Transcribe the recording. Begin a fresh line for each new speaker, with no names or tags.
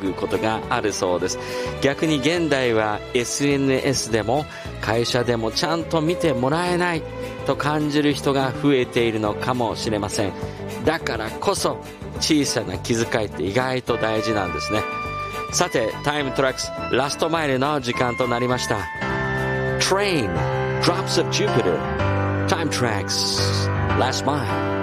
くことがあるそうです。逆に現代は SNS でも会社でもちゃんと見てもらえないと感じる人が増えているのかもしれません。だからこそ小さな気遣いって意外と大事なんですね。さて、タイムトラックスラストマイルの時間となりました。 Train Drops of Jupiter Time Tracks Last Mile